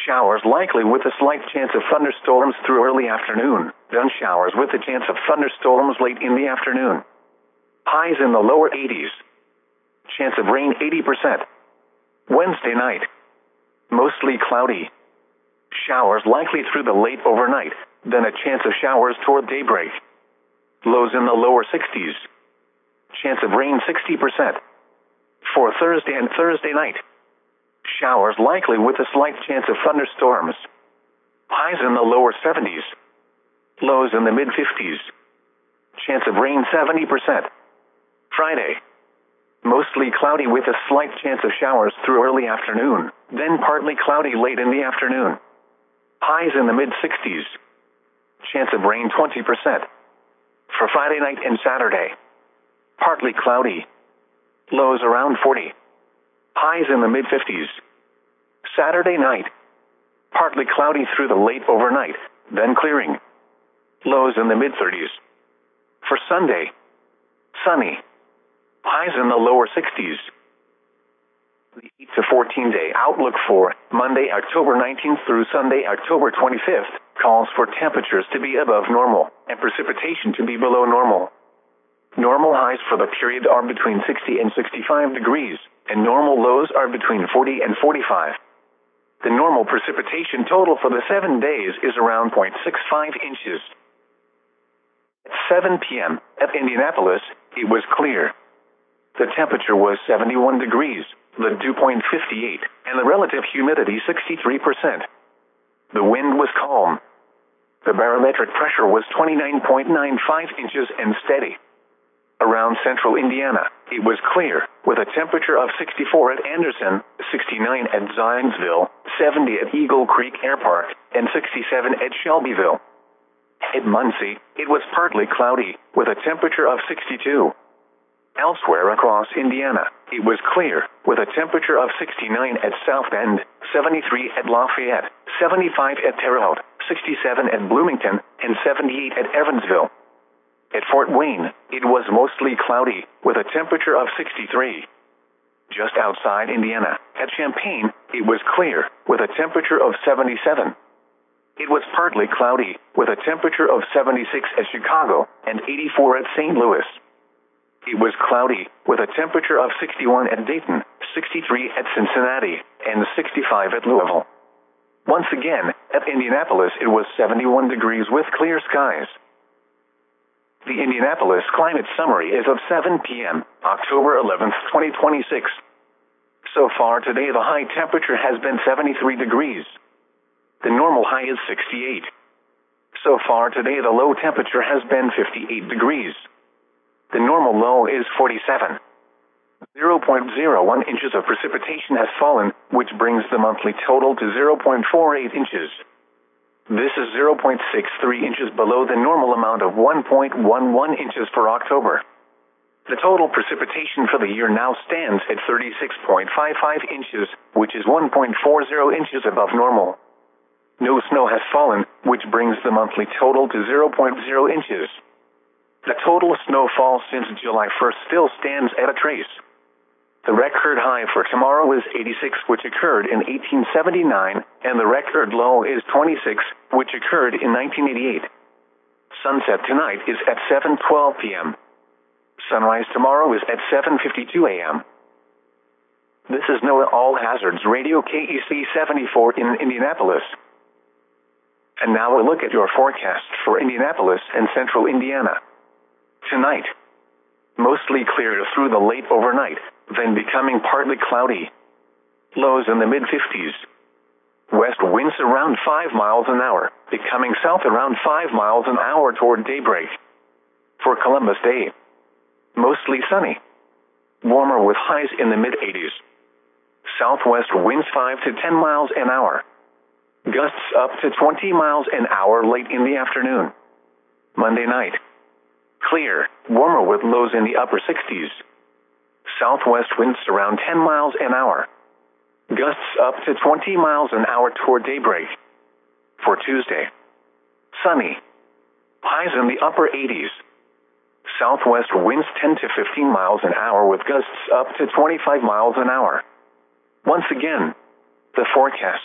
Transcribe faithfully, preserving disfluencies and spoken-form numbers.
Showers likely with a slight chance of thunderstorms through early afternoon, then showers with a chance of thunderstorms late in the afternoon. Highs in the lower eighties. Chance of rain eighty percent. Wednesday night. Mostly cloudy. Showers likely through the late overnight, then a chance of showers toward daybreak. Lows in the lower sixties. Chance of rain sixty percent. For Thursday and Thursday night. Showers likely with a slight chance of thunderstorms. Highs in the lower seventies. Lows in the mid-fifties. Chance of rain seventy percent. Friday. Mostly cloudy with a slight chance of showers through early afternoon, then partly cloudy late in the afternoon. Highs in the mid-sixties. Chance of rain twenty percent. For Friday night and Saturday. Partly cloudy. Lows around forty. Highs in the mid-fifties. Saturday night. Partly cloudy through the late overnight, then clearing. Lows in the mid-thirties. For Sunday. Sunny. Highs in the lower sixties. The eight to fourteen day outlook for Monday, October nineteenth through Sunday, October twenty-fifth, calls for temperatures to be above normal and precipitation to be below normal. Normal highs for the period are between sixty and sixty-five degrees, and normal lows are between forty and forty-five. The normal precipitation total for the seven days is around zero point six five inches. At seven p.m. at Indianapolis, it was clear. The temperature was seventy-one degrees, the dew point fifty-eight, and the relative humidity sixty-three percent. The wind was calm. The barometric pressure was twenty-nine point nine five inches and steady. Around central Indiana, it was clear, with a temperature of sixty-four at Anderson, sixty-nine at Zionsville, seventy at Eagle Creek Air Park, and sixty-seven at Shelbyville. At Muncie, it was partly cloudy, with a temperature of sixty-two. Elsewhere across Indiana, it was clear, with a temperature of sixty-nine at South Bend, seventy-three at Lafayette, seventy-five at Terre Haute, sixty-seven at Bloomington, and seventy-eight at Evansville. At Fort Wayne, it was mostly cloudy, with a temperature of sixty-three. Just outside Indiana, at Champaign, it was clear, with a temperature of seventy-seven. It was partly cloudy, with a temperature of seventy-six at Chicago, and eighty-four at Saint Louis. It was cloudy, with a temperature of sixty-one at Dayton, sixty-three at Cincinnati, and sixty-five at Louisville. Once again, at Indianapolis it was seventy-one degrees with clear skies. The Indianapolis Climate Summary is of seven p.m., October eleventh, twenty twenty-six. So far today the high temperature has been seventy-three degrees. The normal high is sixty-eight. So far today the low temperature has been fifty-eight degrees. The normal low is forty-seven. zero point zero one inches of precipitation has fallen, which brings the monthly total to zero point four eight inches. This is zero point six three inches below the normal amount of one point one one inches for October. The total precipitation for the year now stands at thirty-six point five five inches, which is one point four zero inches above normal. No snow has fallen, which brings the monthly total to zero point zero inches. The total snowfall since July first still stands at a trace. The record high for tomorrow is eighty-six, which occurred in eighteen seventy-nine, and the record low is twenty-six, which occurred in nineteen eighty-eight. Sunset tonight is at seven twelve p.m. Sunrise tomorrow is at seven fifty-two a.m. This is NOAA All Hazards Radio K E C seventy-four in Indianapolis. And now a look at your forecast for Indianapolis and central Indiana. Tonight, mostly clear through the late overnight, then becoming partly cloudy. Lows in the mid-fifties. West winds around five miles an hour, becoming south around five miles an hour toward daybreak. For Columbus Day, mostly sunny. Warmer with highs in the mid-eighties. Southwest winds five to ten miles an hour. Gusts up to twenty miles an hour late in the afternoon. Monday night. Clear, warmer with lows in the upper sixties. Southwest winds around ten miles an hour. Gusts up to twenty miles an hour toward daybreak. For Tuesday. Sunny. Highs in the upper eighties. Southwest winds ten to fifteen miles an hour with gusts up to twenty-five miles an hour. Once again, the forecast